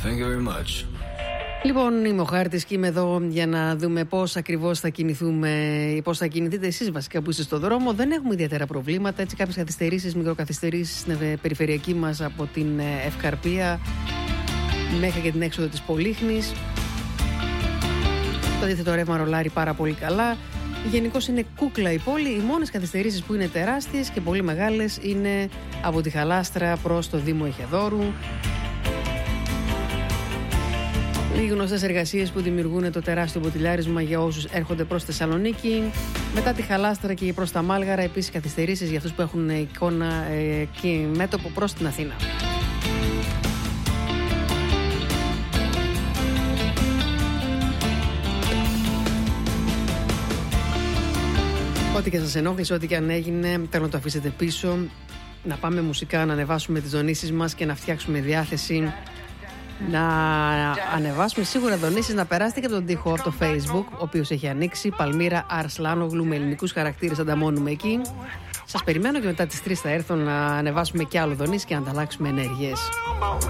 Thank you very much. Λοιπόν, είμαι ο Χάρτης και είμαι εδώ για να δούμε πώς ακριβώς θα κινηθούμε, πώς θα κινηθείτε εσείς βασικά που είστε στο δρόμο. Δεν έχουμε ιδιαίτερα προβλήματα, έτσι κάποιες καθυστερήσεις, μικροκαθυστερήσεις στην περιφερειακή μας από την Ευκαρπία μέχρι και την έξοδο της Πολύχνης. Το αντίθετο ρεύμα ρολάρει πάρα πολύ καλά. Γενικώς είναι κούκλα η πόλη. Οι μόνες καθυστερήσεις που είναι τεράστιες και πολύ μεγάλες είναι από τη Χαλάστρα προς το Δήμο Εχεδόρου. Οι γνωστές εργασίες που δημιουργούν το τεράστιο ποτηλιάρισμα για όσους έρχονται προς Θεσσαλονίκη. Μετά τη Χαλάστρα και προς τα Μάλγαρα, επίσης καθυστερήσεις για αυτούς που έχουν εικόνα και μέτωπο προς την Αθήνα. Ό,τι και σας ενόχλησε, ό,τι και αν έγινε, θέλω να το αφήσετε πίσω. Να πάμε μουσικά, να ανεβάσουμε τις δονήσεις μας και να φτιάξουμε διάθεση. Να ανεβάσουμε σίγουρα δονήσεις, να περάσετε και από τον τοίχο από το Facebook, ο οποίος έχει ανοίξει. Παλμύρα Αρσλάνογλου με ελληνικούς χαρακτήρες, ανταμώνουμε εκεί. Σας περιμένω και μετά τις 3 θα έρθω να ανεβάσουμε κι άλλο δονήσεις και να ανταλλάξουμε ενέργειες.